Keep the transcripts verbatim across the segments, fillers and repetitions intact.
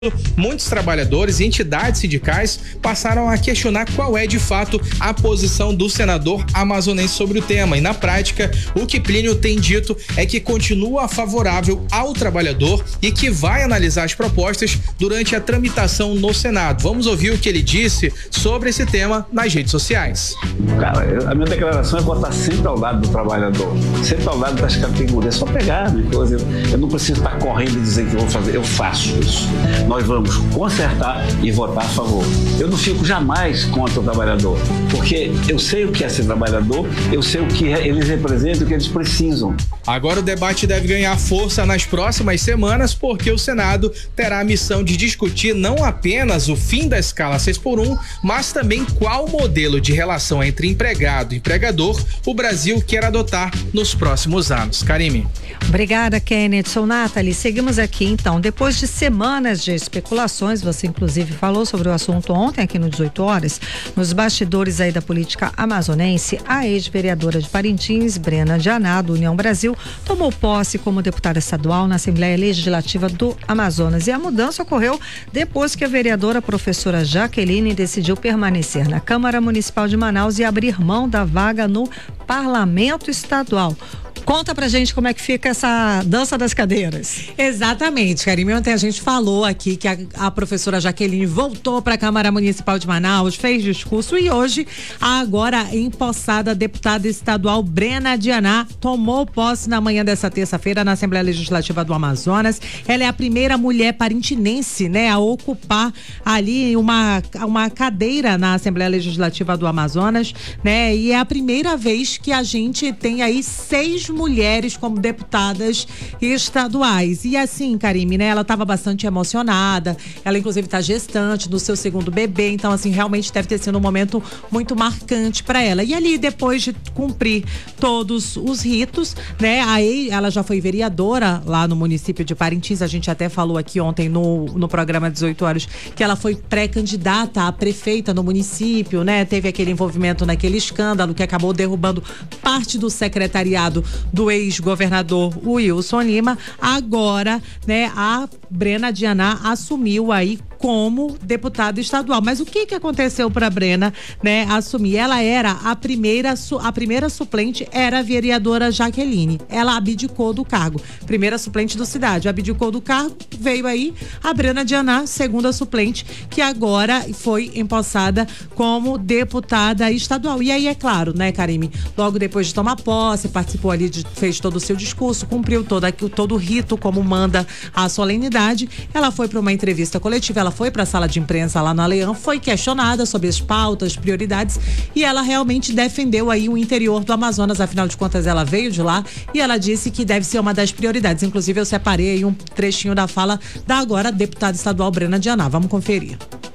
Muitos trabalhadores e entidades sindicais passaram a questionar qual é de fato a posição do senador amazonense sobre o tema. E na prática, o que Plínio tem dito é que continua favorável ao trabalhador e que vai analisar as propostas durante a tramitação no Senado. Vamos ouvir o que ele disse sobre esse tema nas redes sociais. Cara, eu, a minha declaração é votar sempre ao lado do trabalhador, sempre ao lado das categorias. É só pegar, né? Eu, eu não preciso estar correndo e dizer que vou fazer, eu faço isso. Nós vamos consertar e votar a favor. Eu não fico jamais contra o trabalhador, porque eu sei o que é ser trabalhador, eu sei o que eles representam e o que eles precisam. Agora o debate deve ganhar força nas próximas semanas, porque o Senado terá a missão de discutir não apenas o fim da escala seis por um, mas também qual modelo de relação entre empregado e empregador o Brasil quer adotar nos próximos anos. Karime. Obrigada, Kenneth. Sou Nathalie. Seguimos aqui então. Depois de semanas de especulações, você inclusive falou sobre o assunto ontem aqui no dezoito horas, nos bastidores aí da política amazonense, a ex-vereadora de Parintins, Brena Dianá, do União Brasil, tomou posse como deputada estadual na Assembleia Legislativa do Amazonas. E a mudança ocorreu depois que a vereadora professora Jaqueline decidiu permanecer na Câmara Municipal de Manaus e abrir mão da vaga no Parlamento Estadual. Conta pra gente como é que fica essa dança das cadeiras. Exatamente, Karime. Ontem a gente falou aqui que a, a professora Jaqueline voltou para a Câmara Municipal de Manaus, fez discurso e hoje a agora empossada deputada estadual Brena Dianá tomou posse na manhã dessa terça-feira na Assembleia Legislativa do Amazonas. Ela é a primeira mulher parintinense, né, a ocupar ali uma, uma cadeira na Assembleia Legislativa do Amazonas, né, e é a primeira vez que a gente tem aí seis mulheres como deputadas estaduais. E assim, Karime, né? Ela estava bastante emocionada. Ela, inclusive, está gestante do seu segundo bebê. Então, assim, realmente deve ter sido um momento muito marcante para ela. E ali, depois de cumprir todos os ritos, né? Aí, ela já foi vereadora lá no município de Parintins. A gente até falou aqui ontem no, no programa dezoito horas que ela foi pré-candidata a prefeita no município, né? Teve aquele envolvimento naquele escândalo que acabou derrubando parte do secretariado do ex-governador Wilson Lima. Agora, né, a Brena Dianá assumiu aí como deputada estadual. Mas o que que aconteceu para Brena, né, assumir? Ela era a primeira a primeira suplente, era a vereadora Jaqueline. Ela abdicou do cargo. Primeira suplente do cidade, abdicou do cargo, veio aí a Brena Dianá, segunda suplente, que agora foi empossada como deputada estadual. E aí, é claro, né, Karime, logo depois de tomar posse, participou ali, de, fez todo o seu discurso, cumpriu todo, todo o rito como manda a solenidade. Ela foi para uma entrevista coletiva, ela foi para a sala de imprensa lá no Aleão, foi questionada sobre as pautas, prioridades, e ela realmente defendeu aí o interior do Amazonas. Afinal de contas, ela veio de lá e ela disse que deve ser uma das prioridades. Inclusive, eu separei aí um trechinho da fala da agora deputada estadual Brena Dianá. Vamos conferir.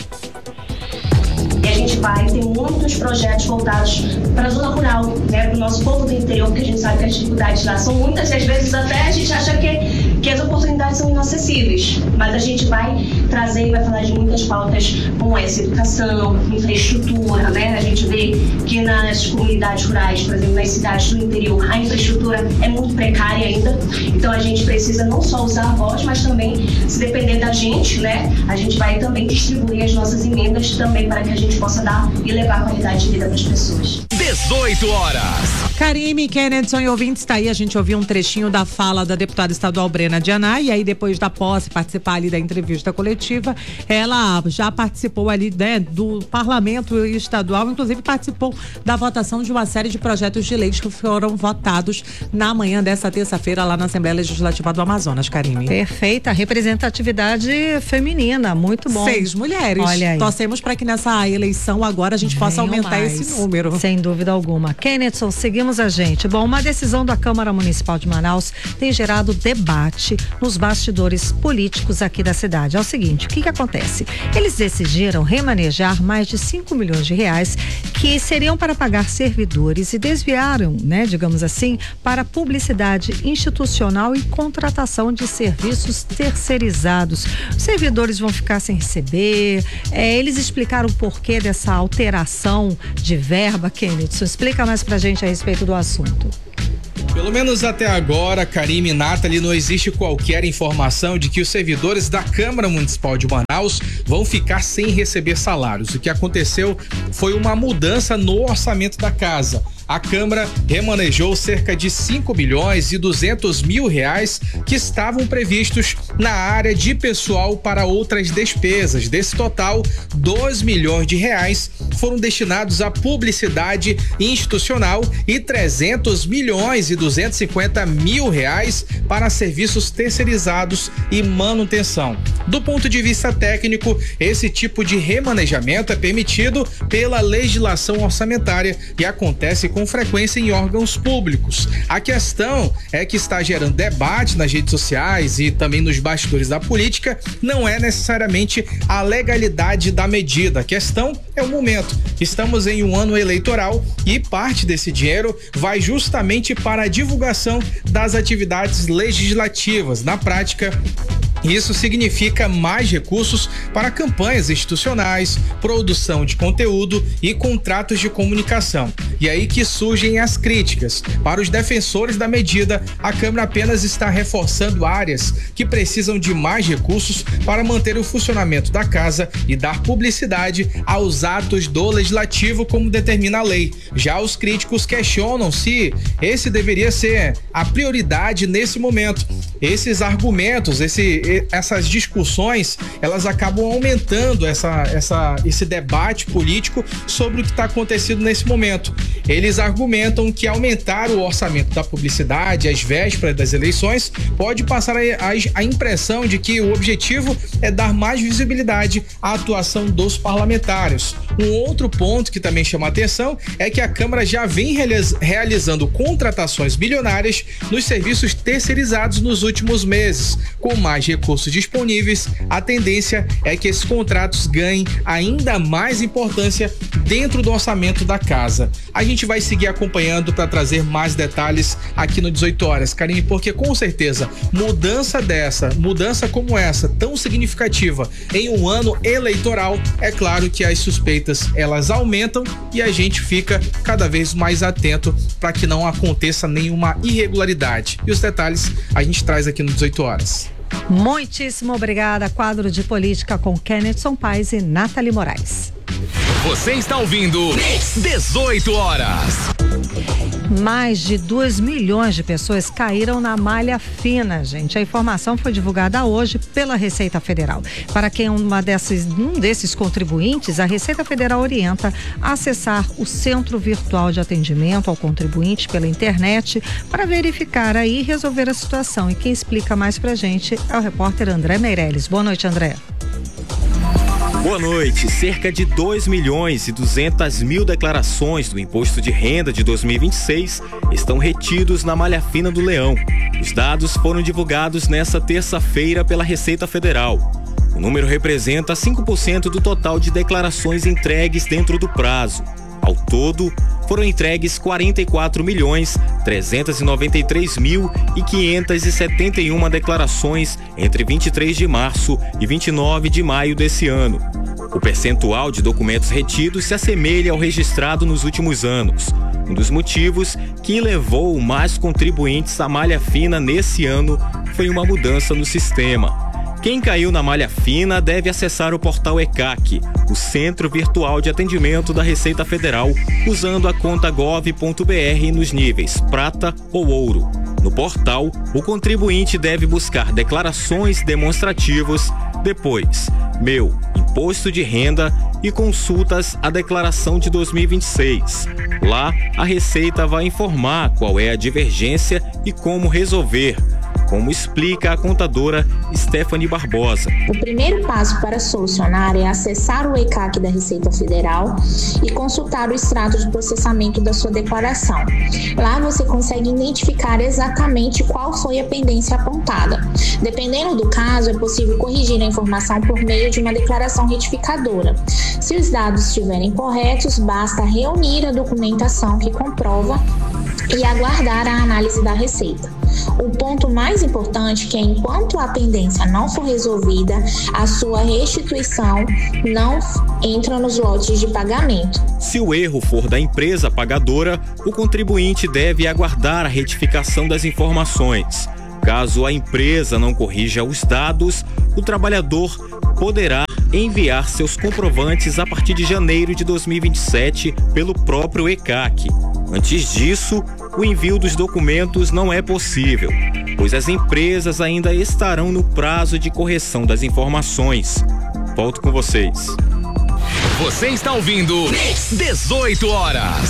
E a gente vai ter muitos projetos voltados para a zona rural, né, para o nosso povo do interior, porque a gente sabe que as dificuldades lá são muitas e às vezes até a gente acha que, que as oportunidades são inacessíveis. Mas a gente vai trazer e vai falar de muitas pautas como essa, educação, infraestrutura, né? A gente vê que nas comunidades rurais, por exemplo, nas cidades do interior, a infraestrutura é muito precária ainda. Então a gente precisa não só usar a voz, mas também, se depender da gente, né, a gente vai também distribuir as nossas emendas também para que a gente possa dar e levar qualidade de vida para as pessoas. dezoito horas. Karime, Kennedson e ouvintes, está aí, a gente ouviu um trechinho da fala da deputada estadual Brena Dianá, e aí depois da posse, participar ali da entrevista coletiva, ela já participou ali, né, do parlamento estadual, inclusive participou da votação de uma série de projetos de leis que foram votados na manhã dessa terça-feira lá na Assembleia Legislativa do Amazonas, Karime. Perfeita, representatividade feminina, muito bom. Seis mulheres. Olha aí. Torcemos para que nessa eleição agora a gente Venham possa aumentar mais, esse número. Sem dúvida alguma. Kennedson, seguimos a gente. Bom, uma decisão da Câmara Municipal de Manaus tem gerado debate nos bastidores políticos aqui da cidade. É o seguinte, o que que acontece? Eles decidiram remanejar mais de cinco milhões de reais que seriam para pagar servidores e desviaram, né, digamos assim, para publicidade institucional e contratação de serviços terceirizados. Os servidores vão ficar sem receber. É, eles explicaram o porquê dessa alteração de verba, Kennedy. Explica mais pra gente a respeito do assunto. Pelo menos até agora, Karime e Nathalie, não existe qualquer informação de que os servidores da Câmara Municipal de Manaus vão ficar sem receber salários. O que aconteceu foi uma mudança no orçamento da casa. A Câmara remanejou cerca de cinco bilhões e duzentos mil reais que estavam previstos na área de pessoal para outras despesas. Desse total, dois milhões de reais foram destinados à publicidade institucional e trezentos milhões e duzentos e cinquenta mil reais para serviços terceirizados e manutenção. Do ponto de vista técnico, esse tipo de remanejamento é permitido pela legislação orçamentária e acontece com frequência em órgãos públicos. A questão é que está gerando debate nas redes sociais e também nos bastidores da política, não é necessariamente a legalidade da medida. A questão é o momento. Estamos em um ano eleitoral e parte desse dinheiro vai justamente para a divulgação das atividades legislativas. Na prática, isso significa mais recursos para campanhas institucionais, produção de conteúdo e contratos de comunicação. E aí que surgem as críticas. Para os defensores da medida, a Câmara apenas está reforçando áreas que precisam de mais recursos para manter o funcionamento da casa e dar publicidade aos atos do Legislativo, como determina a lei. Já os críticos questionam se esse deveria ser a prioridade nesse momento. Esses argumentos, esse, essas discussões, elas acabam aumentando essa, essa, esse debate político sobre o que está acontecendo nesse momento. Eles argumentam que aumentar o orçamento da publicidade às vésperas das eleições pode passar a, a, a impressão de que o objetivo é dar mais visibilidade à atuação dos parlamentares. Um outro ponto que também chama a atenção é que a Câmara já vem realiz, realizando contratações bilionárias nos serviços terceirizados nos últimos meses. Com mais recursos disponíveis, a tendência é que esses contratos ganhem ainda mais importância dentro do orçamento da casa. A gente vai seguir acompanhando para trazer mais detalhes aqui no dezoito horas, Karime, porque com certeza mudança dessa, mudança como essa, tão significativa em um ano eleitoral, é claro que as suspeitas elas aumentam e a gente fica cada vez mais atento para que não aconteça nenhuma irregularidade. E os detalhes a gente traz aqui no dezoito horas. Muitíssimo obrigada. Quadro de política com Kennethson Paes e Nathalie Moraes. Você está ouvindo dezoito horas. Mais de dois milhões de pessoas caíram na malha fina, gente. A informação foi divulgada hoje pela Receita Federal. Para quem é uma dessas, um desses contribuintes, a Receita Federal orienta a acessar o Centro Virtual de Atendimento ao Contribuinte pela internet para verificar aí e resolver a situação. E quem explica mais pra gente é o repórter André Meirelles. Boa noite, André. Boa noite. Cerca de dois milhões e duzentas mil declarações do Imposto de Renda de dois mil e vinte e seis estão retidos na malha fina do Leão. Os dados foram divulgados nesta terça-feira pela Receita Federal. O número representa cinco por cento do total de declarações entregues dentro do prazo. Ao todo, foram entregues quarenta e quatro milhões, trezentos e noventa e três mil e quinhentas e setenta e uma declarações entre vinte e três de março e vinte e nove de maio desse ano. O percentual de documentos retidos se assemelha ao registrado nos últimos anos. Um dos motivos que levou mais contribuintes à malha fina nesse ano foi uma mudança no sistema. Quem caiu na malha fina deve acessar o portal E C A C, o Centro Virtual de Atendimento da Receita Federal, usando a conta gov ponto br nos níveis prata ou ouro. No portal, o contribuinte deve buscar declarações demonstrativas, depois Meu Imposto de Renda e consultas à declaração de dois mil e vinte e seis. Lá, a Receita vai informar qual é a divergência e como resolver, como explica a contadora Stephanie Barbosa. O primeiro passo para solucionar é acessar o E C A C da Receita Federal e consultar o extrato de processamento da sua declaração. Lá você consegue identificar exatamente qual foi a pendência apontada. Dependendo do caso, é possível corrigir a informação por meio de uma declaração retificadora. Se os dados estiverem corretos, basta reunir a documentação que comprova e aguardar a análise da Receita. O ponto mais importante é que, enquanto a pendência não for resolvida, a sua restituição não entra nos lotes de pagamento. Se o erro for da empresa pagadora, o contribuinte deve aguardar a retificação das informações. Caso a empresa não corrija os dados, o trabalhador poderá enviar seus comprovantes a partir de janeiro de dois mil e vinte e sete pelo próprio E C A C. Antes disso, o envio dos documentos não é possível, pois as empresas ainda estarão no prazo de correção das informações. Volto com vocês. Você está ouvindo dezoito horas.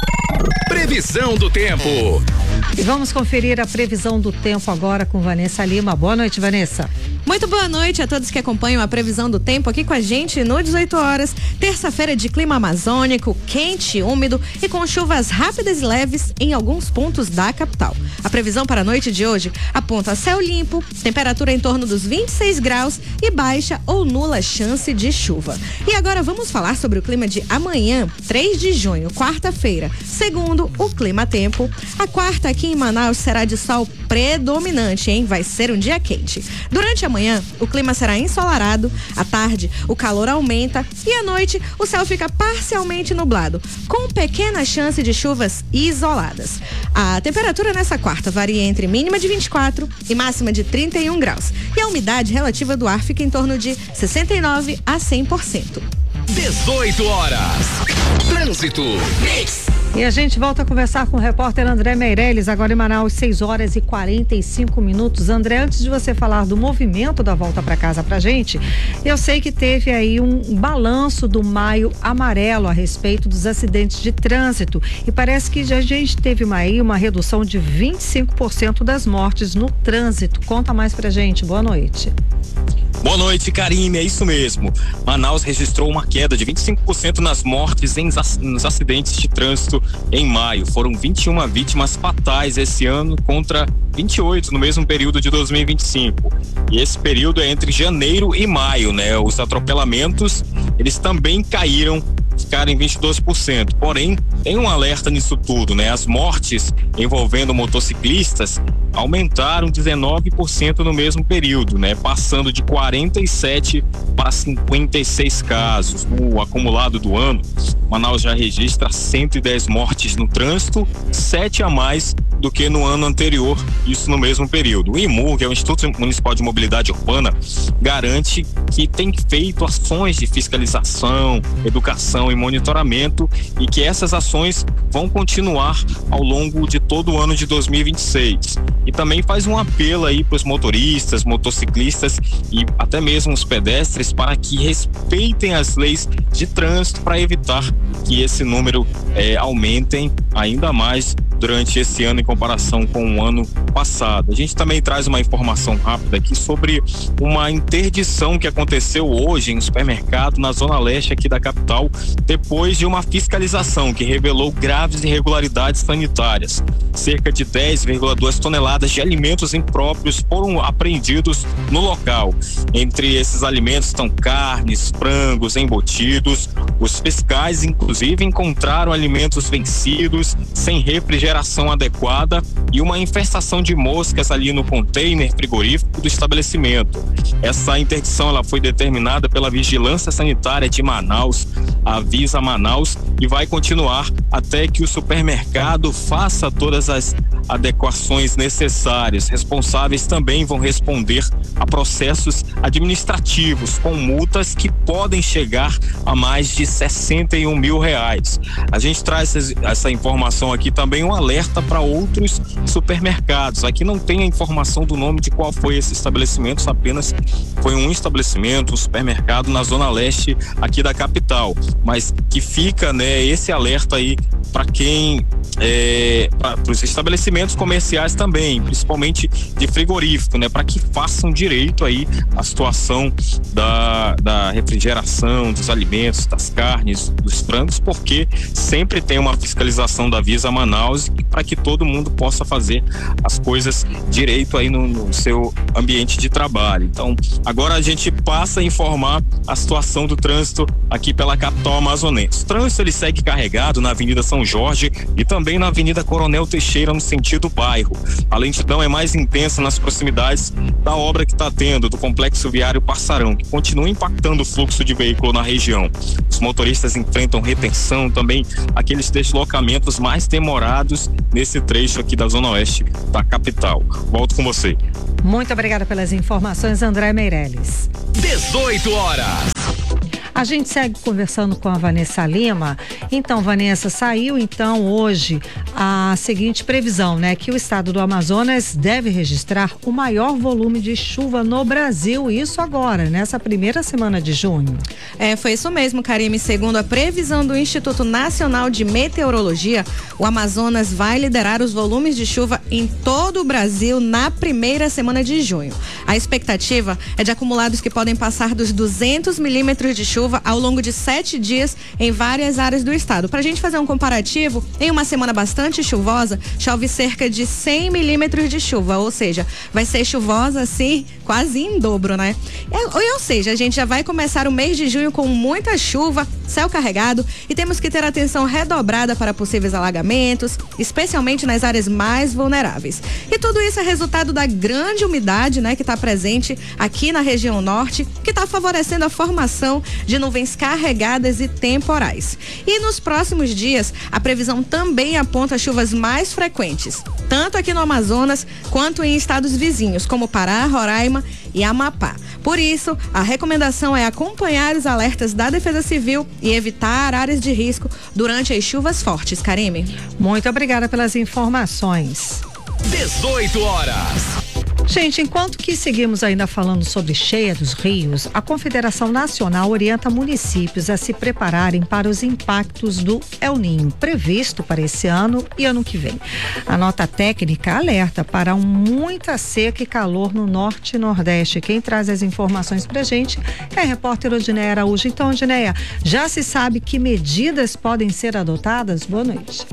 Previsão do tempo. E vamos conferir a previsão do tempo agora com Vanessa Lima. Boa noite, Vanessa. Muito boa noite a todos que acompanham a previsão do tempo aqui com a gente no dezoito horas. Terça-feira de clima amazônico, quente, úmido e com chuvas rápidas e leves em alguns pontos da capital. A previsão para a noite de hoje aponta céu limpo, temperatura em torno dos vinte e seis graus e baixa ou nula chance de chuva. E agora vamos falar sobre o clima de amanhã, três de junho, quarta-feira. Segundo o Clima Tempo, a quarta aqui em Manaus será de sol predominante, hein? Vai ser um dia quente. Durante a manhã, o clima será ensolarado, à tarde, o calor aumenta e à noite, o céu fica parcialmente nublado, com pequena chance de chuvas isoladas. A temperatura nessa quarta varia entre mínima de vinte e quatro e máxima de trinta e um graus. E a umidade relativa do ar fica em torno de sessenta e nove a cem por cento. dezoito horas. Trânsito. E a gente volta a conversar com o repórter André Meirelles, agora em Manaus, seis horas e quarenta e cinco minutos. André, antes de você falar do movimento da volta para casa pra gente, eu sei que teve aí um balanço do Maio Amarelo a respeito dos acidentes de trânsito e parece que já a gente teve uma, aí uma redução de vinte e cinco por cento das mortes no trânsito. Conta mais pra gente. Boa noite. Boa noite, Karine, é isso mesmo. Manaus registrou uma queda de vinte e cinco por cento nas mortes em, nos acidentes de trânsito em maio. Foram vinte e uma vítimas fatais esse ano contra vinte e oito no mesmo período de dois mil e vinte e cinco. E esse período é entre janeiro e maio, né? Os atropelamentos, eles também caíram, ficaram em vinte e dois por cento. Porém, tem um alerta nisso tudo, né? As mortes envolvendo motociclistas aumentaram dezenove por cento no mesmo período, né? Passando de quarenta e sete para cinquenta e seis casos. No acumulado do ano, Manaus já registra cento e dez mortes no trânsito, sete a mais do que no ano anterior, isso no mesmo período. O I M U, que é o Instituto Municipal de Mobilidade Urbana, garante que tem feito ações de fiscalização, educação e monitoramento e que essas ações vão continuar ao longo de todo o ano de dois mil e vinte e seis. E também faz um apelo aí para os motoristas, motociclistas e até mesmo os pedestres para que respeitem as leis de trânsito para evitar que esse número eh, aumentem ainda mais durante esse ano em comparação com o ano passado. A gente também traz uma informação rápida aqui sobre uma interdição que aconteceu hoje em um supermercado na zona leste aqui da capital, depois de uma fiscalização que revelou graves irregularidades sanitárias. Cerca de dez vírgula duas toneladas de alimentos impróprios foram apreendidos no local. Entre esses alimentos estão carnes, frangos, embutidos. Os fiscais, inclusive, encontraram alimentos vencidos, sem refrigeração adequada e uma infestação de moscas ali no container frigorífico do estabelecimento. Essa interdição ela foi determinada pela Vigilância Sanitária de Manaus, a Visa Manaus, e vai continuar até que o supermercado faça todas as adequações necessárias. Responsáveis também vão responder a processos administrativos com multas que podem chegar a mais de sessenta e um mil reais. A gente traz essa informação aqui também, um alerta para outros supermercados. Aqui não tem a informação do nome de qual foi esse estabelecimento, apenas foi um estabelecimento, um supermercado na zona leste aqui da capital, mas que fica, né, esse alerta aí para quem é, para os estabelecimentos comerciais também, principalmente de frigorífico, né, para que façam direito aí a situação da, da refrigeração dos alimentos, das carnes, dos frangos, porque sempre tem uma fiscalização da Visa Manaus para que todo mundo possa fazer fazer as coisas direito aí no, no seu ambiente de trabalho. Então, agora a gente passa a informar a situação do trânsito aqui pela capital amazonense. O trânsito ele segue carregado na Avenida São Jorge e também na Avenida Coronel Teixeira, no sentido bairro. A lentidão é mais intensa nas proximidades da obra que está tendo do complexo viário Passarão, que continua impactando o fluxo de veículo na região. Os motoristas enfrentam retenção, também aqueles deslocamentos mais demorados nesse trecho aqui da Zona Oeste da capital. Volto com você. Muito obrigada pelas informações, André Meirelles. dezoito horas. A gente segue conversando com a Vanessa Lima. Então, Vanessa, saiu então hoje a seguinte previsão, né? Que o estado do Amazonas deve registrar o maior volume de chuva no Brasil, isso agora, nessa primeira semana de junho. É, foi isso mesmo, Karime. Segundo a previsão do Instituto Nacional de Meteorologia, o Amazonas vai liderar os volumes de chuva em todo o Brasil na primeira semana de junho. A expectativa é de acumulados que podem passar dos duzentos milímetros de chuva ao longo de sete dias em várias áreas do estado. Pra gente fazer um comparativo, em uma semana bastante chuvosa, chove cerca de cem milímetros de chuva, ou seja, vai ser chuvosa assim, quase em dobro, né? Ou, ou seja, a gente já vai começar o mês de junho com muita chuva, céu carregado, e temos que ter atenção redobrada para possíveis alagamentos, especialmente nas áreas mais vulneráveis. E tudo isso é resultado da grande umidade, né, que está presente aqui na região norte, que está favorecendo a formação de nuvens carregadas e temporais. E nos próximos dias, a previsão também aponta chuvas mais frequentes, tanto aqui no Amazonas quanto em estados vizinhos, como Pará, Roraima e Amapá. Por isso, a recomendação é acompanhar os alertas da Defesa Civil e evitar áreas de risco durante as chuvas fortes. Karime. Muito obrigada pelas informações. dezoito horas. Gente, enquanto que seguimos ainda falando sobre cheia dos rios, a Confederação Nacional orienta municípios a se prepararem para os impactos do El Niño, previsto para esse ano e ano que vem. A nota técnica alerta para muita seca e calor no norte e nordeste. Quem traz as informações pra gente é a repórter Odineia Araújo. Então, Odineia, já se sabe que medidas podem ser adotadas? Boa noite.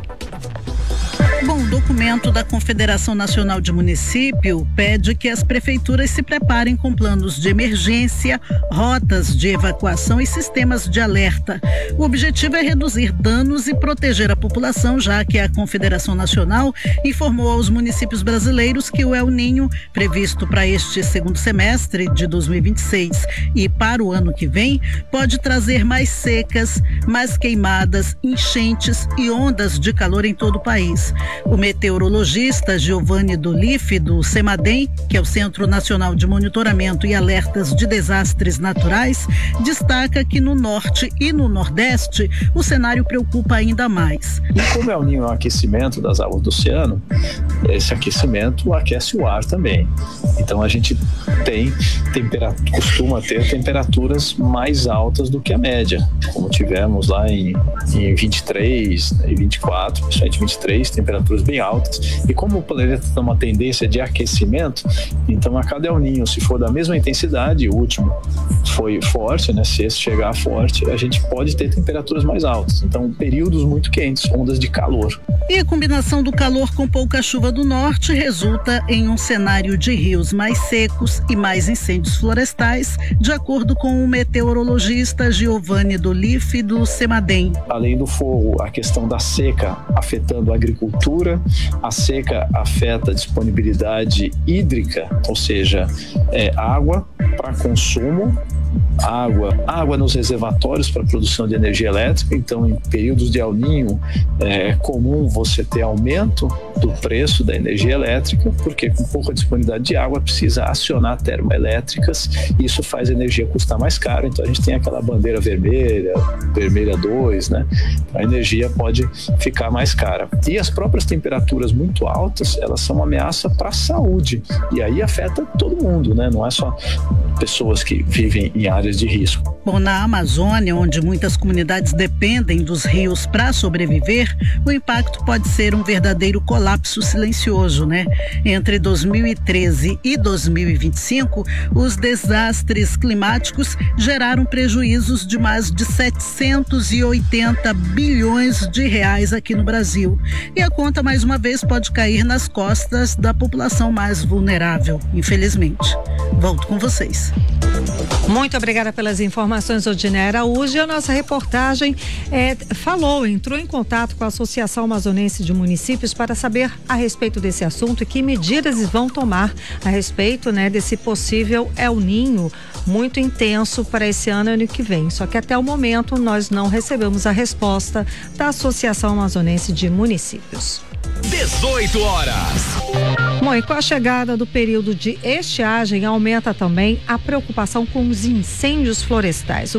Bom, o documento da Confederação Nacional de Município pede que as prefeituras se preparem com planos de emergência, rotas de evacuação e sistemas de alerta. O objetivo é reduzir danos e proteger a população, já que a Confederação Nacional informou aos municípios brasileiros que o El Niño, previsto para este segundo semestre de dois mil e vinte e seis e para o ano que vem, pode trazer mais secas, mais queimadas, enchentes e ondas de calor em todo o país. O meteorologista Giovanni Doliffe, do CEMADEM, que é o Centro Nacional de Monitoramento e Alertas de Desastres Naturais, destaca que no norte e no nordeste o cenário preocupa ainda mais. E como é o ninho, é um aquecimento das águas do oceano, esse aquecimento aquece o ar também. Então a gente tem temperatura, costuma ter temperaturas mais altas do que a média, como tivemos lá em, em vinte e três e vinte e quatro, principalmente vinte e três, temperaturas bem altas. E como o planeta tem uma tendência de aquecimento, então a cada El Niño, se for da mesma intensidade, o último foi forte, né? Se esse chegar forte, a gente pode ter temperaturas mais altas. Então, períodos muito quentes, ondas de calor. E a combinação do calor com pouca chuva do norte resulta em um cenário de rios mais secos e mais incêndios florestais, de acordo com o meteorologista Giovanni Doliffe, do CEMADEM. Além do fogo, a questão da seca afetando a agricultura, a seca afeta a disponibilidade hídrica, ou seja, é, água para consumo, água, água nos reservatórios para produção de energia elétrica. Então, em períodos de El Niño, é comum você ter aumento do preço da energia elétrica, porque com pouca disponibilidade de água precisa acionar termoelétricas e isso faz a energia custar mais caro. Então a gente tem aquela bandeira vermelha, vermelha dois, né? A energia pode ficar mais cara. E as próprias temperaturas muito altas, elas são uma ameaça para a saúde e aí afeta todo mundo, né? Não é só pessoas que vivem em áreas de risco. Bom, na Amazônia, onde muitas comunidades dependem dos rios para sobreviver, o impacto pode ser um verdadeiro colapso silencioso, né? Entre dois mil e treze e dois mil e vinte e cinco, os desastres climáticos geraram prejuízos de mais de setecentos e oitenta bilhões de reais aqui no Brasil. E a conta, mais uma vez, pode cair nas costas da população mais vulnerável, infelizmente. Volto com vocês. Muito obrigada pelas informações, Odinê Araújo. A nossa reportagem é, falou, entrou em contato com a Associação Amazonense de Municípios para saber a respeito desse assunto e que medidas eles vão tomar a respeito, né, desse possível El Ninho muito intenso para esse ano e ano que vem. Só que até o momento nós não recebemos a resposta da Associação Amazonense de Municípios. dezoito horas. Bom, e com a chegada do período de estiagem, aumenta também a preocupação com os incêndios florestais.